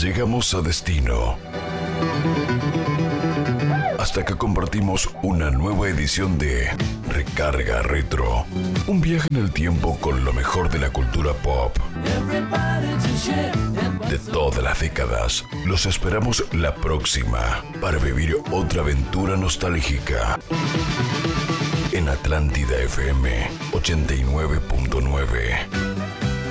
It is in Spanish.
Llegamos a destino. Hasta que compartimos una nueva edición de Recarga Retro. Un viaje en el tiempo con lo mejor de la cultura pop. De todas las décadas. Los esperamos la próxima para vivir otra aventura nostálgica. En Atlántida FM 89.9.